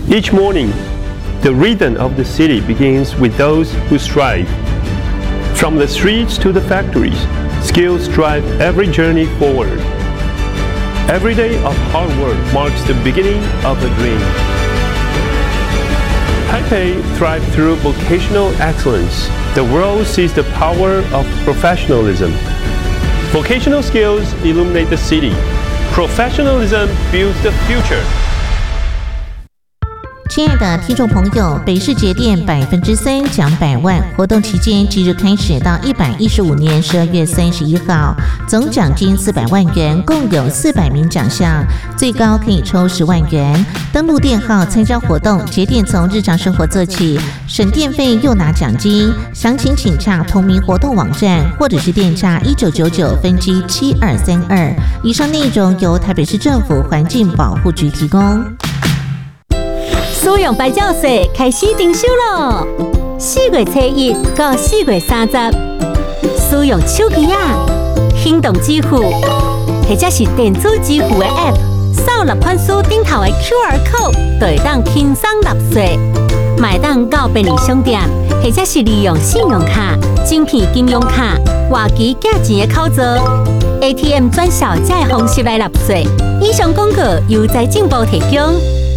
Each morning, the rhythm of the city begins with those who strive. From the streets to the factories, skills drive every journey forward. Every day of hard work marks the beginning of a dream. Taipei thrives through vocational excellence. The world sees the power of professionalism. Vocational skills illuminate the city. Professionalism builds the future. 亲爱的听众朋友，北市节电3%奖100万活动期间即日开始到115年12月31号，总奖金400万元，共有400名奖项，最高可以抽10万元。登录电号参加活动，节电从日常生活做起，省电费又拿奖金。详情请洽同名活动网站，或者是电诈1999分机7232。以上内容由台北市政府环境保护局提供。 使用牌照税开始征收咯！4月初1到4月30，使用手机行动支付或者是电子支付的 App， 扫纳款书顶头的 QR code， 就会当轻松纳税。买当到便利商店，或者是利用信用卡、晶片金融卡、活期寄钱的口座、ATM 转销这个方式来纳税。以上广告由财政部提供。